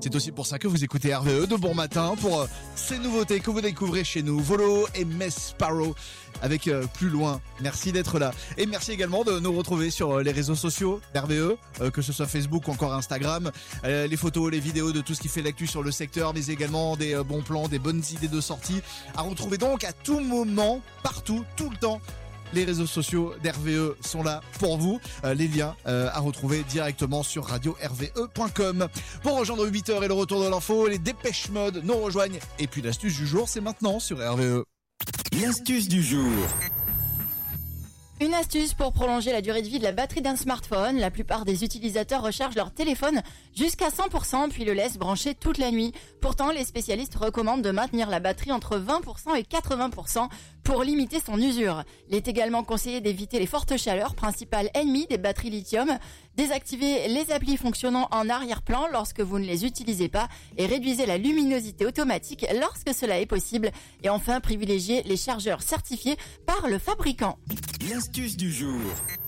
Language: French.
C'est aussi pour ça que vous écoutez RVE de bon matin pour ces nouveautés que vous découvrez chez nous. Volo et Mess Sparrow avec Plus loin. Merci d'être là. Et merci également de nous retrouver sur les réseaux sociaux d'RVE, que ce soit Facebook ou encore Instagram. Les photos, les vidéos de tout ce qui fait l'actu sur le secteur, mais également des bons plans, des bonnes idées de sortie à retrouver donc à tout moment, partout, tout le temps. Les réseaux sociaux d'RVE sont là pour vous. Les liens à retrouver directement sur radio-rve.com. Pour rejoindre 8h et le retour de l'info, les Dépêche Mode nous rejoignent. Et puis l'astuce du jour, c'est maintenant sur RVE. L'astuce du jour. Une astuce pour prolonger la durée de vie de la batterie d'un smartphone. La plupart des utilisateurs rechargent leur téléphone jusqu'à 100% puis le laissent brancher toute la nuit. Pourtant, les spécialistes recommandent de maintenir la batterie entre 20% et 80% pour limiter son usure. Il est également conseillé d'éviter les fortes chaleurs, principal ennemi des batteries lithium. Désactivez les applis fonctionnant en arrière-plan lorsque vous ne les utilisez pas et réduisez la luminosité automatique lorsque cela est possible. Et enfin, privilégiez les chargeurs certifiés par le fabricant. L'astuce du jour.